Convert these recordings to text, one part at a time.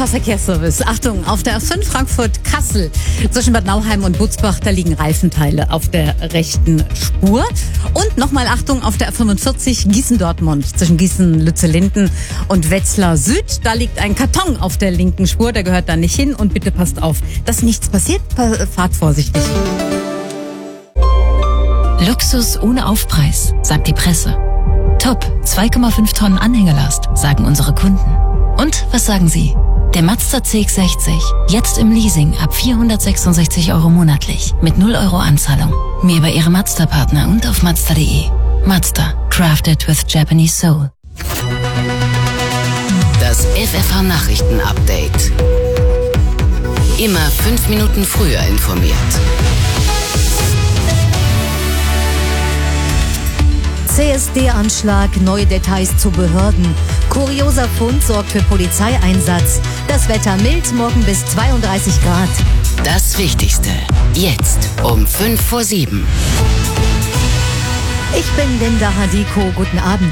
FFH-Verkehrsservice. Achtung, auf der A5 Frankfurt-Kassel zwischen Bad Nauheim und Butzbach, da liegen Reifenteile auf der rechten Spur. Und nochmal Achtung, auf der A45 Gießen-Dortmund zwischen Gießen-Lützellinden und Wetzlar Süd. Da liegt ein Karton auf der linken Spur, der gehört da nicht hin. Und bitte passt auf, dass nichts passiert. Fahrt vorsichtig. Luxus ohne Aufpreis, sagt die Presse. Top, 2,5 Tonnen Anhängerlast, sagen unsere Kunden. Und was sagen Sie? Der Mazda CX-60, jetzt im Leasing ab 466 € monatlich, mit 0 € Anzahlung. Mehr bei Ihrem Mazda-Partner und auf Mazda.de. Mazda, crafted with Japanese soul. Das FFH-Nachrichten-Update. Immer 5 Minuten früher informiert. CSD-Anschlag, neue Details zu Behörden. Kurioser Fund sorgt für Polizeieinsatz. Das Wetter mild, morgen bis 32 Grad. Das Wichtigste, jetzt um 6:55. Ich bin Linda Hadiko, guten Abend.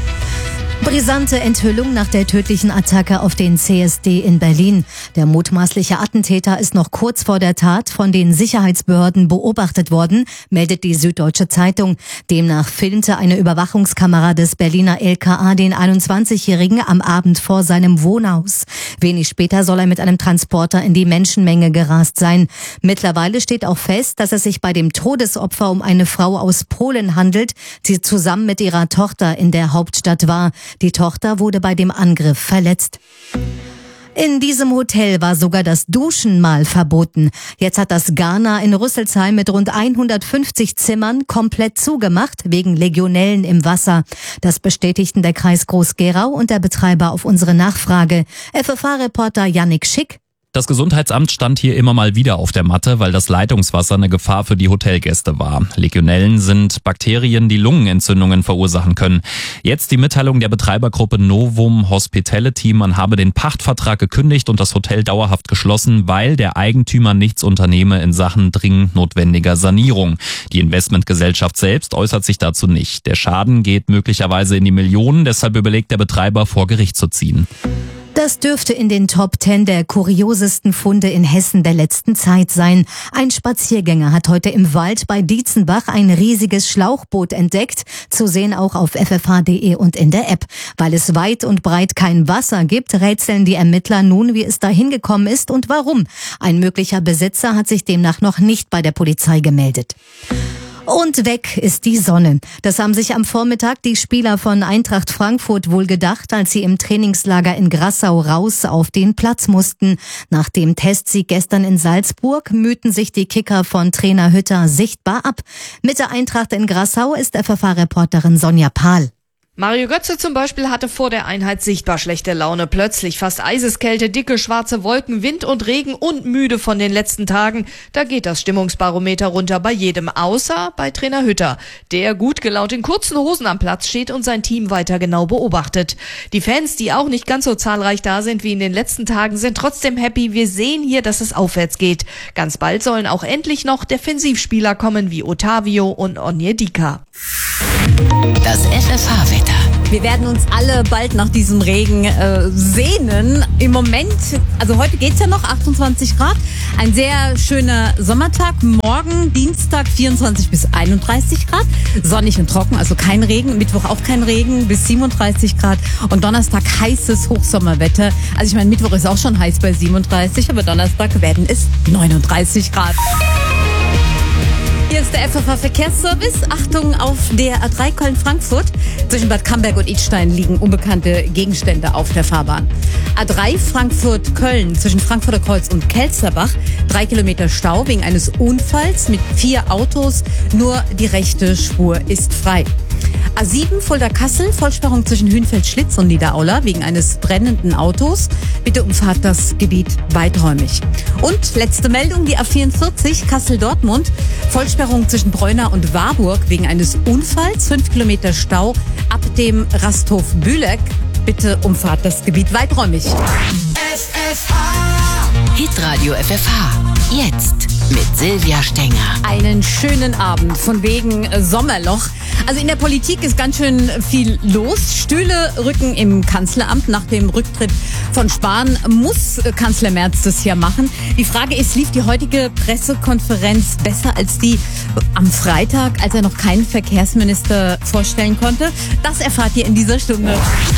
Brisante Enthüllung nach der tödlichen Attacke auf den CSD in Berlin. Der mutmaßliche Attentäter ist noch kurz vor der Tat von den Sicherheitsbehörden beobachtet worden, meldet die Süddeutsche Zeitung. Demnach filmte eine Überwachungskamera des Berliner LKA den 21-Jährigen am Abend vor seinem Wohnhaus. Wenig später soll er mit einem Transporter in die Menschenmenge gerast sein. Mittlerweile steht auch fest, dass es sich bei dem Todesopfer um eine Frau aus Polen handelt, die zusammen mit ihrer Tochter in der Hauptstadt war. Die Tochter wurde bei dem Angriff verletzt. In diesem Hotel war sogar das Duschen mal verboten. Jetzt hat das Garner in Rüsselsheim mit rund 150 Zimmern komplett zugemacht, wegen Legionellen im Wasser. Das bestätigten der Kreis Groß-Gerau und der Betreiber auf unsere Nachfrage. FFH-Reporter Yannick Schick. Das Gesundheitsamt stand hier immer mal wieder auf der Matte, weil das Leitungswasser eine Gefahr für die Hotelgäste war. Legionellen sind Bakterien, die Lungenentzündungen verursachen können. Jetzt die Mitteilung der Betreibergruppe Novum Hospitality, man habe den Pachtvertrag gekündigt und das Hotel dauerhaft geschlossen, weil der Eigentümer nichts unternehme in Sachen dringend notwendiger Sanierung. Die Investmentgesellschaft selbst äußert sich dazu nicht. Der Schaden geht möglicherweise in die Millionen, deshalb überlegt der Betreiber, vor Gericht zu ziehen. Das dürfte in den Top 10 der kuriosesten Funde in Hessen der letzten Zeit sein. Ein Spaziergänger hat heute im Wald bei Dietzenbach ein riesiges Schlauchboot entdeckt, zu sehen auch auf ffh.de und in der App. Weil es weit und breit kein Wasser gibt, rätseln die Ermittler nun, wie es dahin gekommen ist und warum. Ein möglicher Besitzer hat sich demnach noch nicht bei der Polizei gemeldet. Und weg ist die Sonne. Das haben sich am Vormittag die Spieler von Eintracht Frankfurt wohl gedacht, als sie im Trainingslager in Grassau raus auf den Platz mussten. Nach dem Testsieg gestern in Salzburg mühten sich die Kicker von Trainer Hütter sichtbar ab. Mit der Eintracht in Grassau ist FFH-Reporterin Sonja Pahl. Mario Götze zum Beispiel hatte vor der Einheit sichtbar schlechte Laune. Plötzlich fast Eiseskälte, dicke schwarze Wolken, Wind und Regen und müde von den letzten Tagen. Da geht das Stimmungsbarometer runter bei jedem, außer bei Trainer Hütter, der gut gelaunt in kurzen Hosen am Platz steht und sein Team weiter genau beobachtet. Die Fans, die auch nicht ganz so zahlreich da sind wie in den letzten Tagen, sind trotzdem happy. Wir sehen hier, dass es aufwärts geht. Ganz bald sollen auch endlich noch Defensivspieler kommen wie Otavio und Onyedika. Das FFH-Wetter. Wir werden uns alle bald nach diesem Regen sehnen. Im Moment, also heute geht's ja noch, 28 Grad. Ein sehr schöner Sommertag. Morgen, Dienstag, 24 bis 31 Grad. Sonnig und trocken, also kein Regen. Mittwoch auch kein Regen, bis 37 Grad. Und Donnerstag heißes Hochsommerwetter. Also ich meine, Mittwoch ist auch schon heiß bei 37, aber Donnerstag werden es 39 Grad. Hier ist der FFH-Verkehrsservice. Achtung, auf der A3 Köln-Frankfurt. Zwischen Bad Camberg und Idstein liegen unbekannte Gegenstände auf der Fahrbahn. A3 Frankfurt-Köln zwischen Frankfurter Kreuz und Kelsterbach. 3 Kilometer Stau wegen eines Unfalls mit 4 Autos. Nur die rechte Spur ist frei. A7 Fulda-Kassel, Vollsperrung zwischen Hünfeld-Schlitz und Niederaula wegen eines brennenden Autos. Bitte umfahrt das Gebiet weiträumig. Und letzte Meldung, die A44 Kassel-Dortmund, Vollsperrung zwischen Breuna und Warburg wegen eines Unfalls. 5 Kilometer Stau ab dem Rasthof Bühleck. Bitte umfahrt das Gebiet weiträumig. Hitradio FFH. Jetzt mit Silvia Stenger. Einen schönen Abend von wegen Sommerloch. Also in der Politik ist ganz schön viel los. Stühle rücken im Kanzleramt. Nach dem Rücktritt von Spahn muss Kanzler Merz das ja machen. Die Frage ist, lief die heutige Pressekonferenz besser als die am Freitag, als er noch keinen Verkehrsminister vorstellen konnte? Das erfahrt ihr in dieser Stunde.